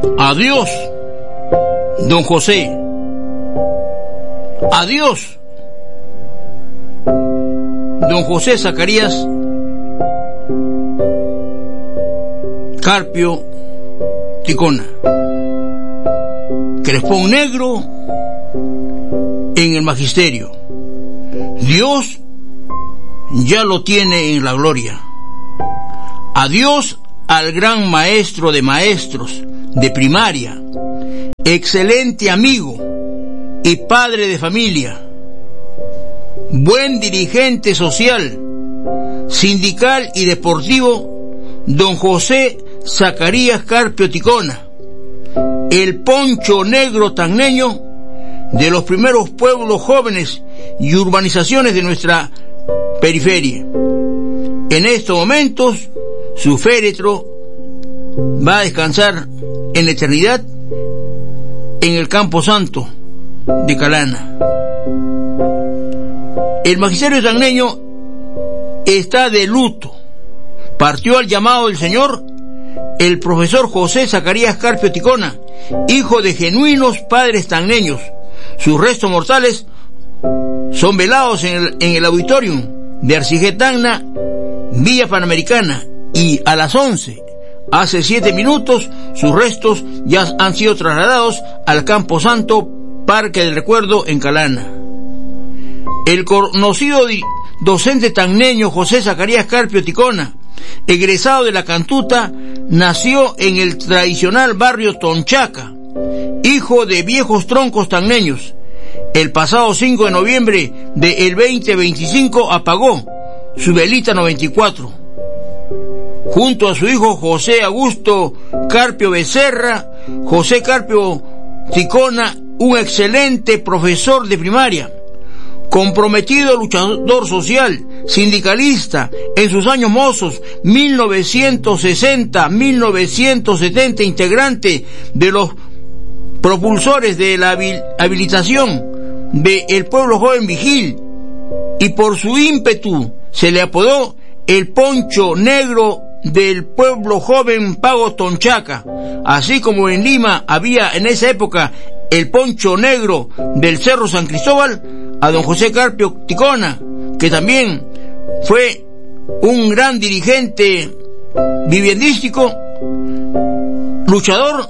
Adiós, don José. Adiós, don José Zacarías Carpio Ticona. Crespón negro en el magisterio. Dios ya lo tiene en la gloria. Adiós al gran maestro de maestros de primaria, excelente amigo y padre de familia, buen dirigente social, sindical y deportivo, don José Zacarías Carpio Ticona, el poncho negro tacneño de los primeros pueblos jóvenes y urbanizaciones de nuestra periferia. En estos momentos su féretro va a descansar en la eternidad en el Campo Santo de Calana. El magisterio tacneño está de luto. Partió al llamado del Señor el profesor José Zacarías Carpio Ticona, hijo de genuinos padres tacneños. Sus restos mortales son velados en el auditorium de Arcigé Tacna, Villa Panamericana, y a las 11, hace 7 minutos, sus restos ya han sido trasladados al Campo Santo, Parque del Recuerdo en Calana. El conocido docente tacneño José Zacarías Carpio Ticona, egresado de la Cantuta, nació en el tradicional barrio Tonchaca, hijo de viejos troncos tacneños. El pasado 5 de noviembre del 2025 apagó su velita 94. Junto a su hijo José Augusto Carpio Becerra, José Carpio Ticona, un excelente profesor de primaria, comprometido luchador social, sindicalista en sus años mozos, 1960-1970, integrante de los propulsores de la habilitación del pueblo joven Vigil, y por su ímpetu se le apodó el poncho negro del pueblo joven Pago Tonchaca, así como en Lima había en esa época el poncho negro del Cerro San Cristóbal. A don José Carpio Ticona, que también fue un gran dirigente viviendístico, luchador,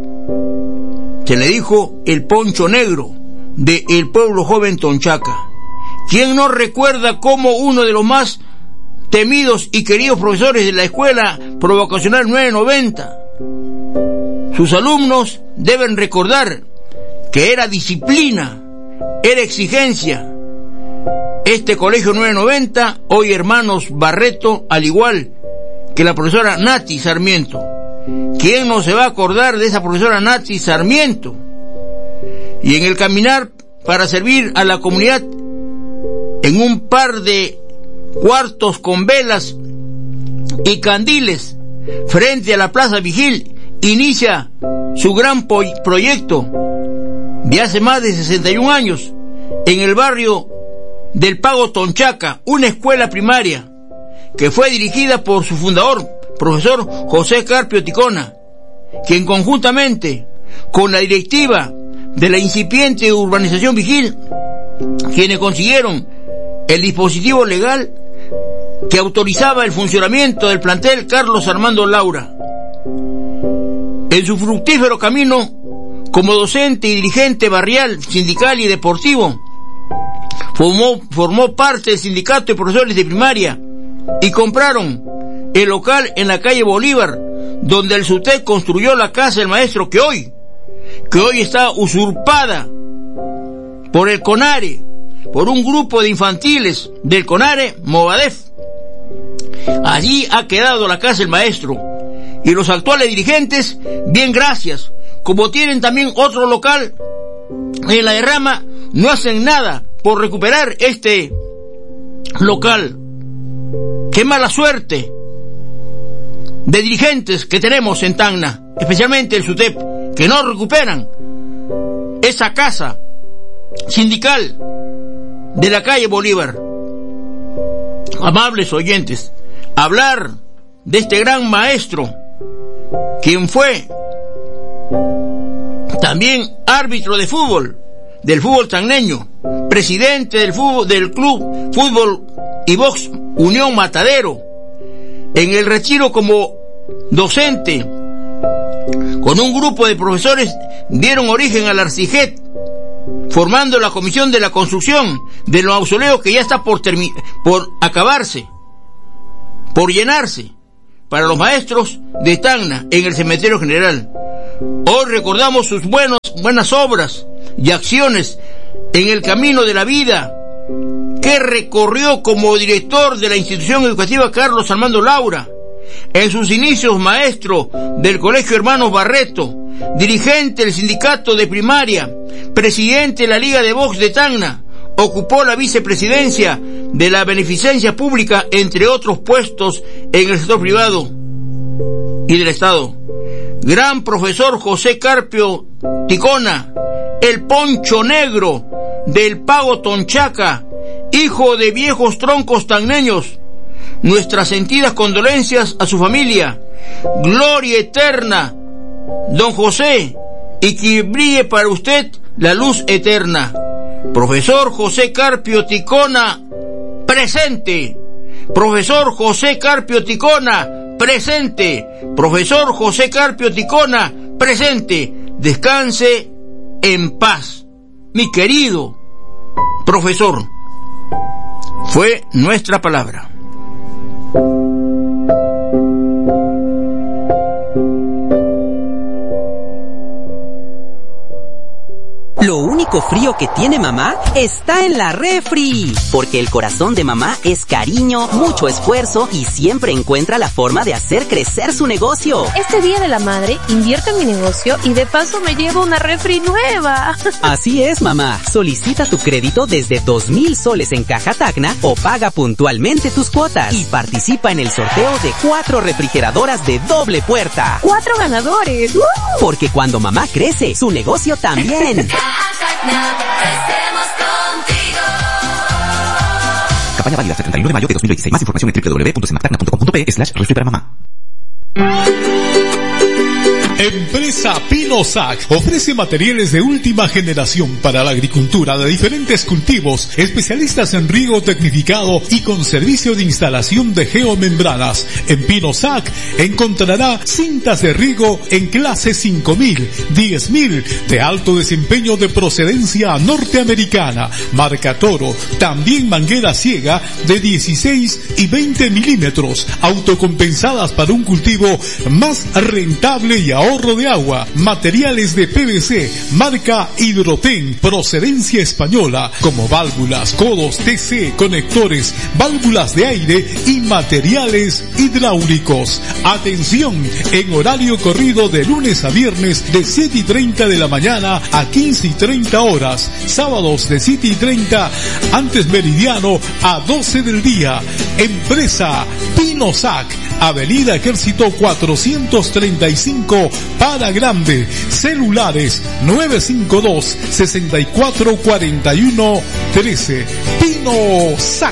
se le dijo el poncho negro del pueblo joven Tonchaca. ¿Quién no recuerda cómo uno de los más temidos y queridos profesores de la Escuela Provocacional 990, sus alumnos deben recordar que era disciplina, era exigencia? Este colegio 990, hoy hermanos Barreto, al igual que la profesora Nati Sarmiento. ¿Quién no se va a acordar de esa profesora Nati Sarmiento? Y en el caminar para servir a la comunidad, en un par de cuartos con velas y candiles frente a la Plaza Vigil, inicia su gran proyecto de hace más de 61 años en el barrio del Pago Tonchaca, una escuela primaria que fue dirigida por su fundador, profesor José Carpio Ticona, quien conjuntamente con la directiva de la incipiente urbanización Vigil, quienes consiguieron el dispositivo legal que autorizaba el funcionamiento del plantel Carlos Armando Laura. En su fructífero camino como docente y dirigente barrial, sindical y deportivo, formó parte del sindicato de profesores de primaria y compraron el local en la calle Bolívar, donde el SUTEP construyó la casa del maestro que hoy está usurpada por el CONARE, por un grupo de infantiles del CONARE, Movadef. Allí ha quedado la casa del maestro, y los actuales dirigentes, bien gracias, como tienen también otro local en la derrama, no hacen nada por recuperar este local. Qué mala suerte de dirigentes que tenemos en Tacna, especialmente el SUTEP, que no recuperan esa casa sindical de la calle Bolívar. Amables oyentes, hablar de este gran maestro, quien fue También árbitro de fútbol, del fútbol tacneño, presidente del Club Fútbol y Box Unión Matadero. En el retiro como docente, con un grupo de profesores, dieron origen al Arcijet, formando la comisión de la construcción de los mausoleos que ya está por acabarse, por llenarse, para los maestros de Tacna en el cementerio general. Hoy recordamos sus buenas obras y acciones en el camino de la vida que recorrió como director de la institución educativa Carlos Armando Laura. En sus inicios, maestro del Colegio Hermanos Barreto, dirigente del sindicato de primaria, presidente de la Liga de Box de Tacna, ocupó la vicepresidencia de la beneficencia pública, entre otros puestos en el sector privado y del Estado. Gran profesor José Carpio Ticona, el Poncho Negro del Pago Tonchaca, hijo de viejos troncos tacneños. Nuestras sentidas condolencias a su familia. Gloria eterna, don José, y que brille para usted la luz eterna. Profesor José Carpio Ticona, presente. Profesor José Carpio Ticona, presente. Profesor José Carpio Ticona, presente. Descanse en paz, mi querido profesor. Fue nuestra palabra. Lo único frío que tiene mamá está en la refri, porque el corazón de mamá es cariño, mucho esfuerzo y siempre encuentra la forma de hacer crecer su negocio. Este Día de la Madre, invierto en mi negocio y de paso me llevo una refri nueva. Así es, mamá. Solicita tu crédito desde 2,000 soles en Caja Tacna o paga puntualmente tus cuotas y participa en el sorteo de 4 refrigeradoras de doble puerta. 4 ganadores. Porque cuando mamá crece, su negocio también. Campaña válida hasta el 31 de mayo de 2026. Más información en www.sematacna.com.pe/refri-para-mamá. Empresa Pinosac ofrece materiales de última generación para la agricultura de diferentes cultivos, especialistas en riego tecnificado y con servicio de instalación de geomembranas. En Pinosac encontrará cintas de riego en clase 5.000, 10.000 de alto desempeño de procedencia norteamericana, marca Toro, también manguera ciega de 16 y 20 milímetros, autocompensadas para un cultivo más rentable y ahorro de agua, materiales de PVC, marca Hidroten, procedencia española, como válvulas, codos TC, conectores, válvulas de aire y materiales hidráulicos. Atención, en horario corrido de lunes a viernes de 7:30 de la mañana a 15:30 horas, sábados de 7:30 antes meridiano a 12 del día. Empresa Pinosac, Avenida Ejército 435, para Grande. Celulares 952-6441-13. Pinosac.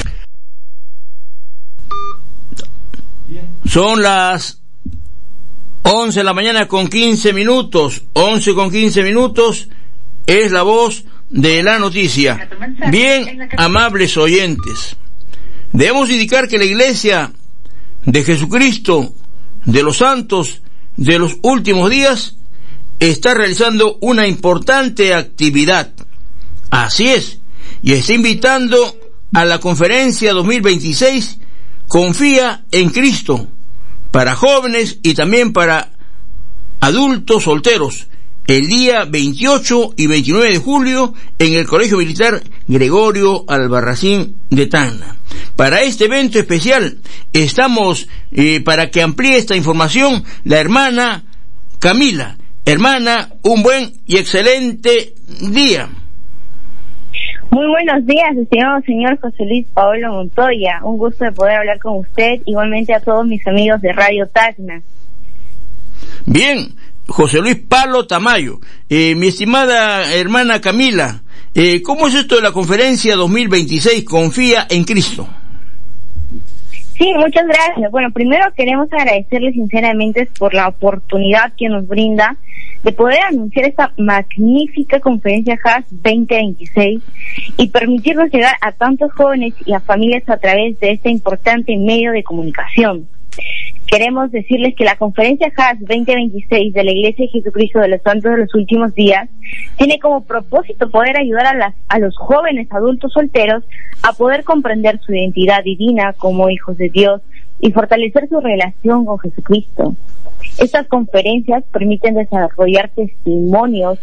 Son las 11 de la mañana con 15 minutos. 11 con 15 minutos es la voz de la noticia. Bien, amables oyentes, debemos indicar que la Iglesia de Jesucristo de los Santos de los Últimos Días está realizando una importante actividad. Así es, y está invitando a la conferencia 2026 Confía en Cristo, para jóvenes y también para adultos solteros, el día 28 y 29 de julio en el Colegio Militar Gregorio Albarracín de Tacna. Para este evento especial estamos, para que amplíe esta información, la hermana Camila. Hermana, un buen y excelente día. Muy buenos días, estimado señor José Luis Paolo Montoya. Un gusto de poder hablar con usted, igualmente a todos mis amigos de Radio Tacna. Bien, José Luis Palo Tamayo. Mi estimada hermana Camila, ¿cómo es esto de la conferencia 2026 Confía en Cristo? Sí, muchas gracias. Bueno, primero queremos agradecerles sinceramente por la oportunidad que nos brinda de poder anunciar esta magnífica conferencia HAS 2026 y permitirnos llegar a tantos jóvenes y a familias a través de este importante medio de comunicación. Queremos decirles que la conferencia HAS 2026 de la Iglesia de Jesucristo de los Santos de los Últimos Días tiene como propósito poder ayudar a los jóvenes adultos solteros a poder comprender su identidad divina como hijos de Dios y fortalecer su relación con Jesucristo. Estas conferencias permiten desarrollar testimonios